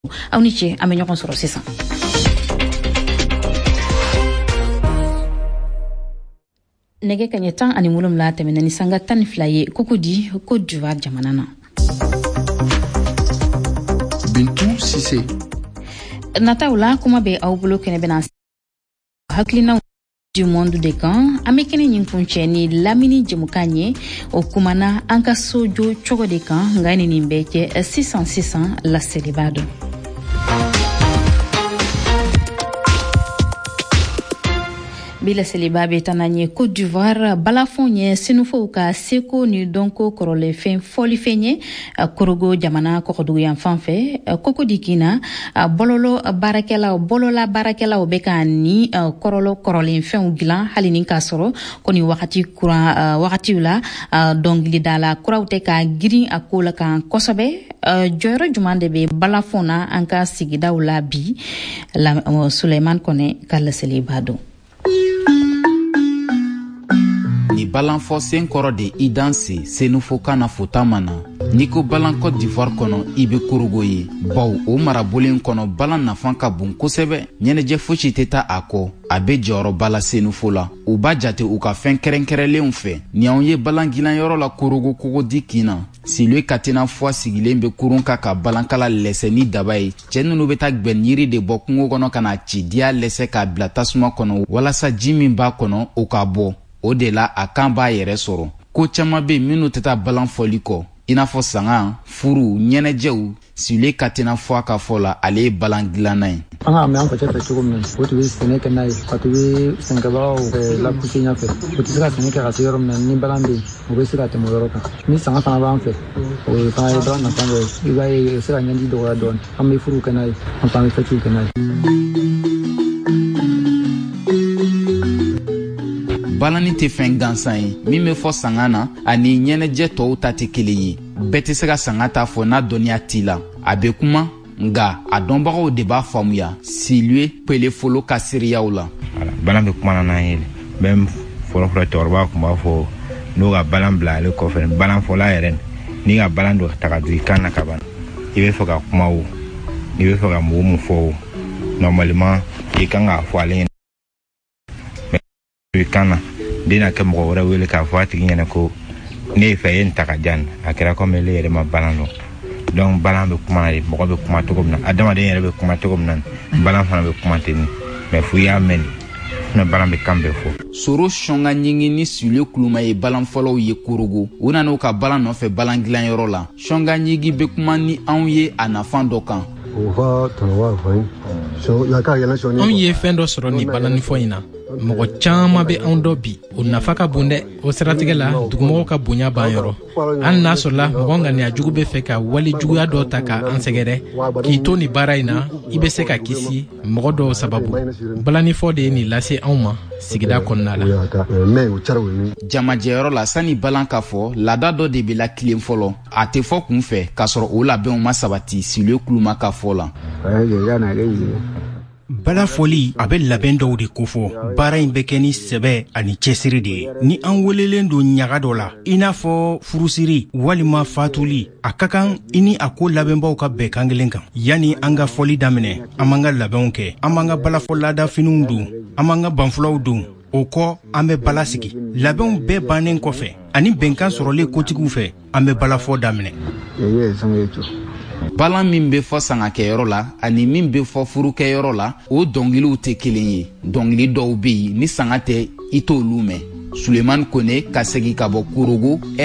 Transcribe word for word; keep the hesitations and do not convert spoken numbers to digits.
aw ni ce an bɛ ɲɔgɔn sɔrɔ sisan. Nɛgɛ kaɲɛ tan ani wolonwula tɛmɛna ni sanga tan ni fila ye Cocody Côte d'Ivoire jamana na. Bintu Sise. Nataw la kuma bɛ aw bolo kɛnɛ bɛna hakilinaw du monde de kan an bɛ kɛnɛ ɲin kuncɛ ni lamini jɛmukan ye o kumana an ka sojo cogo de kan nka ni nin bɛɛ kɛ sisan sisan laseli b'a dɔn. Bila seliba bɛ taa n'an ye Côte d'Ivoire balafɔn ye Senufow ka seko ni dɔnko kɔrɔlenfɛn fɔlifɛn ye Korogo jamana kɔkɔdugu yan fan fɛ Cocody kina bɔlɔlɔ baarakɛlaw bɔlɔla baarakɛlaw bɛ ka ni kɔrɔlɔ kɔrɔlenfɛnw dilan hali ni k'a sɔrɔ ko ni wagati kuran wagatiw la dɔnkilidala kuraw tɛ ka girin a ko la kan kosɛbɛ jɔyɔrɔ juman de bɛ balafɔn na an ka sigidaw la bi Suleiman Kɔnɛ ka laseli b'a dɔn. Ni balanfɔ sen kɔrɔ de i danse Senufo kana fota mana ni ko balan Côte d'Ivoire kɔnɔ i be Korogo ye baw o marabolen kɔnɔ balan nafan ka bon kosɛbɛ ɲɛnɛjɛ fosi tɛ taa a kɔ a be jɔyɔrɔba la Senufo la u b'a jate u ka fɛn kɛrɛnkɛrɛnlenw fɛ ni anw ye balan gilan la Korogo Cocody kina Silwe Katina Fua sigilen be kurun ka ka balankala lɛsɛ ni daba ye cɛ nunu be taa gbɛn yiri de bɔ kungo kɔnɔ ka na ci diya lɛsɛ k'a bila tasuma kɔnɔ walasa ji min b'a kɔnɔ o ka bɔ o de la a kan b'a yɛrɛ sɔrɔ ko caman be minnu tɛ taa balan fɔli kɔ i n'a fɔ sanga furu ɲɛnɛjɛw Silwe Katina Fua ka fɔ la ale ye balan dilanna ye an ka mɛ an facɛ fɛ cogo min o tun bɛ sɛnɛ kɛ n'a ye ka tun bɛ sɛnɛkɛbagaw lapuse ɲɛfɛ o tɛ se ka sɛnɛ kɛ ka se yɔrɔ min na ni balan bɛ yen o bɛ se ka tɛmɛ o yɔrɔ kan ni sanga fana b'an fɛ o ye fana ye balan nafan dɔ ye i b'a ye o bɛ se ka ɲɛji dɔgɔya dɔɔni an bɛ furu kɛ n'a ye an fana bɛ fɛtiw kɛ n'a ye. Balani tɛ fɛn gansan ye min bɛ fɔ sanga na ani ɲɛnɛjɛ tɔw ta tɛ kelen ye bɛɛ tɛ se ka sanga ta fɔ n'a dɔnniya t'i la a bɛ kuma nga a dɔnbagaw de b'a faamuya Silwe Pelefolo ka seereyaw la. Balan bɛ kuma na n'an ye même fɔlɔfɔlɔ cɛkɔrɔba tun b'a fɔ n'o ka balan bila ale kɔfɛ balan fɔla yɛrɛ n'i ka balan dɔ ta ka don i kan na ka ban i bɛ fɛ ka kuma o n'i bɛ fɛ ka mɔgɔ mun fɔ o normalement i kan k'a fɔ ale ɲɛna i kan na dina kɛ mɔgɔ wɛrɛ wele k'a fɔ a tigi ɲɛna ko ne ye fɛ ye nin ta ka jan a kɛra comme ele yɛrɛ ma balan dɔn donc balan bɛ kuma de mɔgɔ bɛ kuma cogo min na adamaden yɛrɛ bɛ kuma cogo min na balan fana bɛ kuma ten mais fo i y'a mɛn ne balan bɛ kan bɛɛ fɔ. Soro Sɔnga ɲingi ni Silwe Kuluma ye balan fɔlɔw ye Korogo u nana u ka balan nɔfɛ balan dilanyɔrɔ la Sɔnga ɲingi bɛ kuma ni anw ye a nafan dɔ kan. Anw ye fɛn dɔ sɔrɔ ni balanifɔ in na mɔgɔ caman bɛ anw dɔ bi o nafa ka bon dɛ o siratigɛ la dugumɔgɔw ka bonya b'an yɔrɔ hali n'a sɔrɔla mɔgɔ ŋaniya jugu bɛ fɛ ka wali juguya dɔ ta ka an sɛgɛrɛ k'i to nin baara in na i bɛ se ka kisi mɔgɔ dɔw sababu balanifɔ de ye nin lase anw ma sigida kɔnɔna la. Jamajɛyɔrɔ la sani balan ka fɔ laada dɔ de bɛ la tilen fɔlɔ a tɛ fɔ kun fɛ k'a sɔrɔ o labɛnw ma sabati Silwe Kuluma ka fɔ la. Bala fɔli a bɛ labɛn dɔw de kofɔ baara in bɛ kɛ ni sɛbɛ ani cɛsiri de ye ni an welelen don ɲaga dɔ la i n'a fɔ furusiri walima fatuli a ka kan i ni a ko labɛnbaw ka bɛn kan kelen kan yanni an ka fɔli daminɛ an b'an ka labɛnw kɛ an b'an ka balafɔ laada finiw don an b'an ka banfulaw don o kɔ an bɛ bala sigi labɛnw bɛɛ bannen kɔfɛ ani bɛnkan sɔrɔlen kotigiw fɛ an bɛ balafɔ daminɛ. Balan min bɛ fɔ sangakɛyɔrɔ la ani min bɛ fɔ furukɛyɔrɔ la o dɔnkiliw tɛ kelen ye dɔnkili dɔw bɛ yen ni sanga tɛ i t'olu mɛn Suleiman Kone ka segin ka bɔ Korogo